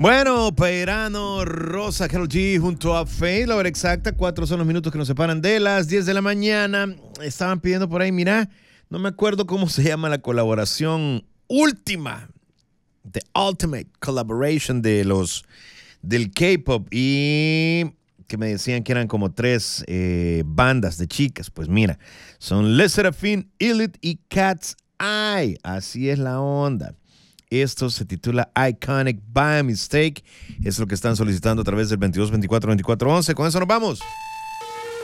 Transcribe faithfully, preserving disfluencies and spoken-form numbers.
Bueno, Perano, Rosa, Karol G junto a Faith, la hora exacta, cuatro son los minutos que nos separan de las diez de la mañana. Estaban pidiendo por ahí, mira, no me acuerdo cómo se llama la colaboración última, The Ultimate Collaboration de los del K-pop, y que me decían que eran como tres eh, bandas de chicas. Pues mira, son Le Sserafim, Elite y Cat's Eye. Así es la onda. Esto se titula Iconic by Mistake. Es lo que están solicitando a través del veintidós veinticuatro veinticuatro once. Con eso nos vamos.